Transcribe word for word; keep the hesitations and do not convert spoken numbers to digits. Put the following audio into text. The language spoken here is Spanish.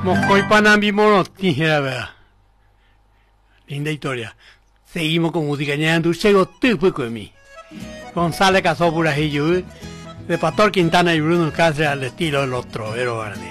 Moscoy Panambi tijera, ¿verdad? Linda historia. Seguimos con música. Llegando, llegó tú, pues, con mí. González Casó por ahí, de Pastor Quintana y Bruno Cáceres al estilo de los troveros, ¿verdad?